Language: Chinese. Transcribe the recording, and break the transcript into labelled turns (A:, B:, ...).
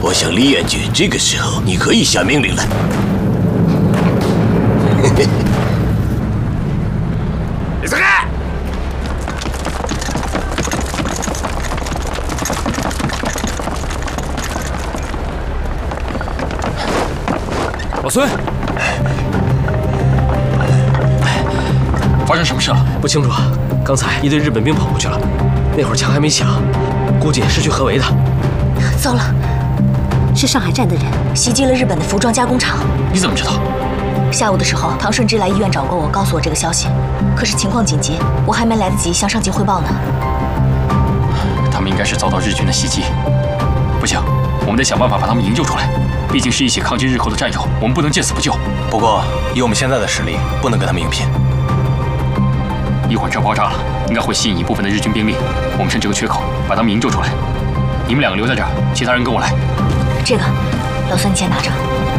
A: 我想李彦举这个时候你可以下命令了。
B: 李泽楷，
C: 老孙，
D: 发生什么事了？
C: 不清楚，刚才一队日本兵跑过去了，那会儿枪还没响，估计是去合围的。
E: 糟了，是上海站的人袭击了日本的服装加工厂。
D: 你怎么知道？
E: 下午的时候，唐顺之来医院找过我，告诉我这个消息。可是情况紧急，我还没来得及向上级汇报呢。
D: 他们应该是遭到日军的袭击。不行，我们得想办法把他们营救出来。毕竟是一起抗击日寇的战友，我们不能见死不救。
F: 不过，以我们现在的实力，不能跟他们硬拼。
D: 一会儿这爆炸了，应该会吸引一部分的日军兵力。我们趁这个缺口把他们营救出来。你们两个留在这儿，其他人跟我来。
E: 这个，老孙你先拿着。